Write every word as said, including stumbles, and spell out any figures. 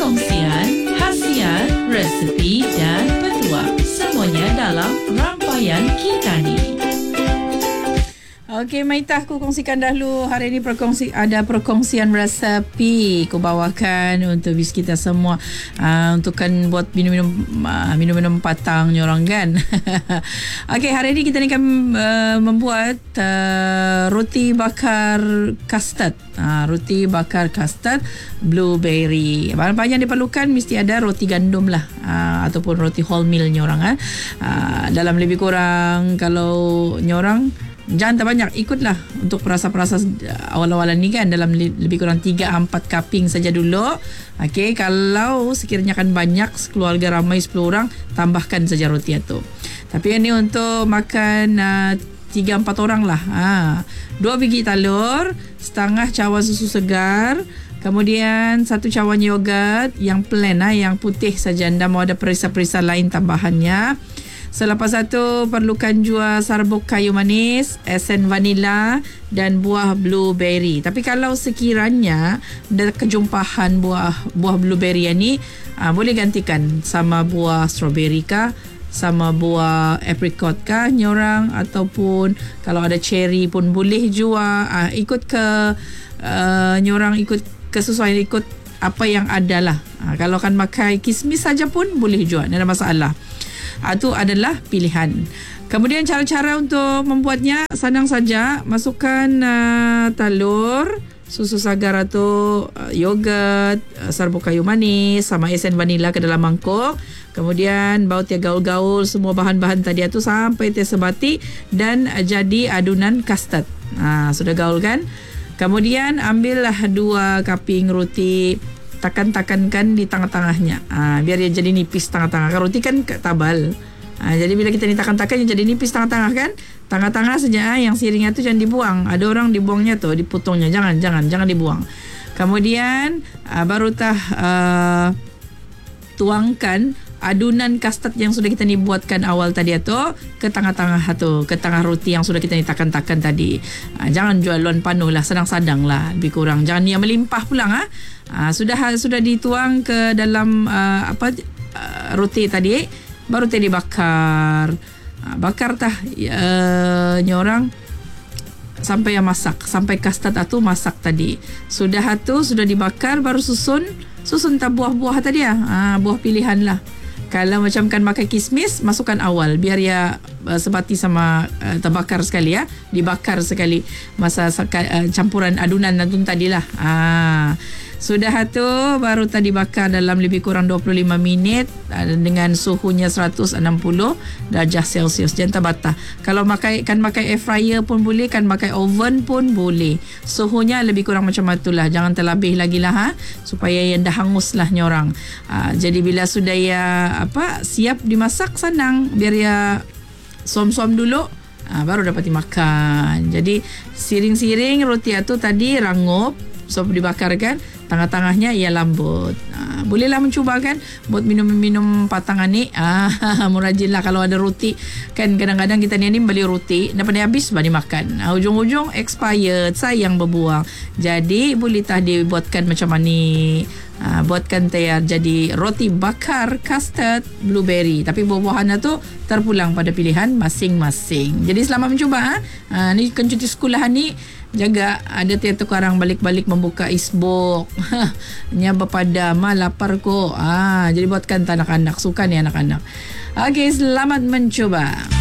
perkongsian, khasiat, resepi dan petuah. Semuanya dalam rangkaian kita ni. Okey, Maitah, aku kongsikan dahulu. Hari ini perkongsi, ada perkongsian resepi aku bawakan untuk bis kita semua. Uh, untuk kan buat minum-minum uh, minum-minum patang nyorang kan. Okey, hari ini kita ni akan uh, membuat uh, roti bakar custard. Uh, roti bakar custard blueberry. Bahan-bahan yang diperlukan mesti ada roti gandum lah, uh, ataupun roti wholemeal nyorang. Uh. Uh, dalam lebih kurang, kalau nyorang jangan terbanyak, ikutlah untuk perasa-perasa awal-awalan ni kan, dalam lebih kurang tiga empat cupping saja dulu. Okey, kalau sekiranya akan banyak, keluarga ramai sepuluh orang, tambahkan saja roti itu. Tapi ini untuk makan uh, tiga empat orang lah. Ha. Dua biji telur, setengah cawan susu segar, kemudian satu cawan yogurt yang plain lah, yang putih saja. Anda mau ada perisa-perisa lain tambahannya. Selepas itu perlukan jua serbuk kayu manis, esen vanila dan buah blueberry. Tapi kalau sekiranya ada kejumpahan buah buah blueberry ni, aa, boleh gantikan sama buah strawberry kah, sama buah apricot kah nyorang, ataupun kalau ada cherry pun boleh jua. Aa, ikut ke uh, nyorang ikut kesesuaian, ikut apa yang ada lah. Aa, kalau kan pakai kismis saja pun boleh jua, tidak ada masalah. Itu adalah pilihan. Kemudian cara-cara untuk membuatnya senang saja. Masukkan uh, telur, susu segar atau uh, yogurt, uh, serbuk kayu manis sama esen vanila ke dalam mangkuk. Kemudian baut dia gaul-gaul semua bahan-bahan tadi itu sampai tersebati dan uh, jadi adunan custard. Ha, sudah gaul kan? Kemudian ambillah dua kaping roti, takan-takankan di tengah-tengahnya, ha, biar dia jadi nipis tengah-tengah. Kan roti kan tabal, ha, jadi bila kita ni takan-takan dia jadi nipis tengah-tengah kan. Tengah-tengah saja, ha, yang siringnya tu jangan dibuang. Ada orang dibuangnya tu, dipotongnya. Jangan, jangan, jangan dibuang. Kemudian ha, baru tah uh, tuangkan adunan custard yang sudah kita ni buatkan awal tadi tu ke tengah-tengah tu, ke tengah roti yang sudah kita ni takan-takan tadi. Ha, jangan jual luan panuh lah, sedang-sedang lah, lebih kurang. Jangan yang melimpah pulang. Ha? Ha, sudah sudah dituang ke dalam uh, apa uh, roti tadi, baru tadi bakar. Ha, bakar tah uh, nyorang sampai yang masak, sampai custard tu masak tadi. Sudah tu sudah dibakar, baru susun susun tah buah-buah tadi ya. Ha, buah pilihan lah. Kalau macam kan makan kismis, masukkan awal biar ya uh, sebati sama uh, terbakar sekali ya, dibakar sekali masa uh, campuran adunan adun tadilah. Ah, sudah tu baru tadi bakar dalam lebih kurang dua puluh lima minit uh, dengan suhunya seratus enam puluh darjah Celsius. Jangan terbata. Kalau makai kan makai air fryer pun boleh, kan makai oven pun boleh. Suhunya lebih kurang macam itulah. Jangan terlebih lagi lah, ha, supaya yang dah hangus lah nyorang. Uh, jadi bila sudah ya apa siap dimasak, senang, biar ya som-som dulu, ha, baru dapat dimakan. Jadi siring-siring roti itu tadi rangup, so dibakarkan, tengah-tengahnya ia lambut. Ha, bolehlah mencuba kan buat minum-minum patangan ni. Ah, murajin lah kalau ada roti. Kan kadang-kadang kita ni, ni beli roti, dapat habis baru dimakan. Ha, ujung-ujung expired, sayang berbuang. Jadi boleh tah dibuatkan macam ni. Ha, buatkan tayar jadi roti bakar custard blueberry, tapi buah-buahannya tu terpulang pada pilihan masing-masing. Jadi selamat mencuba. Ha, ha ni kan cuti sekolah ni, jaga ada tiap orang balik-balik membuka isbok. Nya berpada mah lapar ko. Ah, jadi buatkan anak-anak, suka ni anak-anak. Okey, selamat mencuba.